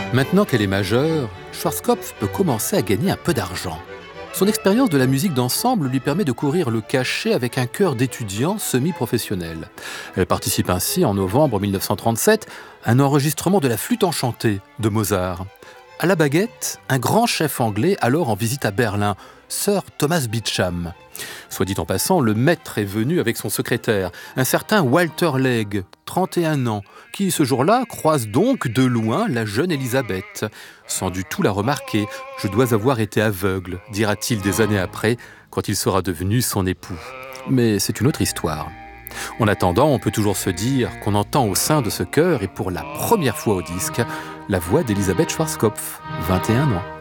Maintenant qu'elle est majeure, Schwarzkopf peut commencer à gagner un peu d'argent. Son expérience de la musique d'ensemble lui permet de courir le cachet avec un chœur d'étudiants semi-professionnels. Elle participe ainsi en novembre 1937 à un enregistrement de la flûte enchantée de Mozart. À la baguette, un grand chef anglais alors en visite à Berlin, Sir Thomas Beecham. Soit dit en passant, le maître est venu avec son secrétaire, un certain Walter Legge, 31 ans, qui ce jour-là croise donc de loin la jeune Élisabeth. Sans du tout la remarquer, je dois avoir été aveugle, dira-t-il des années après, quand il sera devenu son époux. Mais c'est une autre histoire. En attendant, on peut toujours se dire qu'on entend au sein de ce chœur, et pour la première fois au disque, la voix d'Elisabeth Schwarzkopf, 21 ans.